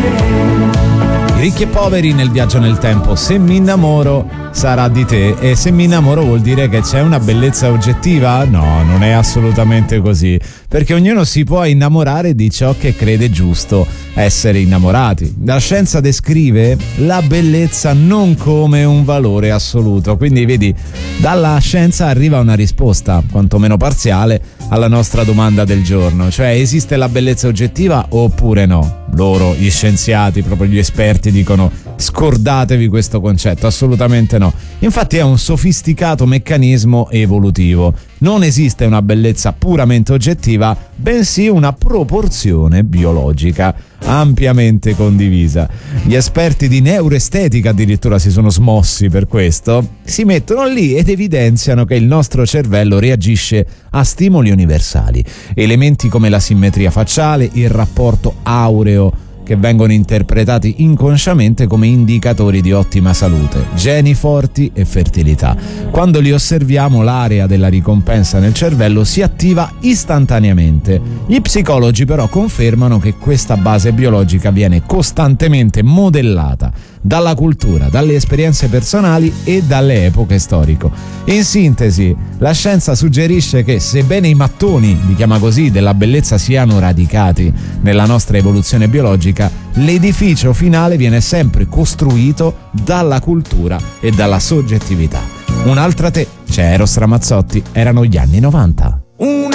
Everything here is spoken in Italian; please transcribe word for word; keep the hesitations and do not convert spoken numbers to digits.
Ricchi e poveri nel viaggio nel tempo. Se mi innamoro sarà di te, e se mi innamoro vuol dire che c'è una bellezza oggettiva? No, non è assolutamente così, perché ognuno si può innamorare di ciò che crede giusto essere innamorati. La scienza descrive la bellezza non come un valore assoluto, quindi vedi, dalla scienza arriva una risposta, quantomeno parziale, alla nostra domanda del giorno, cioè esiste la bellezza oggettiva oppure no? Loro, gli scienziati, proprio gli esperti, dicono scordatevi questo concetto, assolutamente no. Infatti è un sofisticato meccanismo evolutivo. Non esiste una bellezza puramente oggettiva, bensì una proporzione biologica ampiamente condivisa. Gli esperti di neuroestetica addirittura si sono smossi per questo, si mettono lì ed evidenziano che il nostro cervello reagisce a stimoli universali, elementi come la simmetria facciale, il rapporto aureo, che vengono interpretati inconsciamente come indicatori di ottima salute, geni forti e fertilità. Quando li osserviamo, l'area della ricompensa nel cervello si attiva istantaneamente. Gli psicologi però confermano che questa base biologica viene costantemente modellata dalla cultura, dalle esperienze personali e dalle epoche storiche. In sintesi, la scienza suggerisce che, sebbene i mattoni, li chiama così, della bellezza siano radicati nella nostra evoluzione biologica, l'edificio finale viene sempre costruito dalla cultura e dalla soggettività. Un'altra te, c'è Eros Ramazzotti, erano gli anni novanta. Una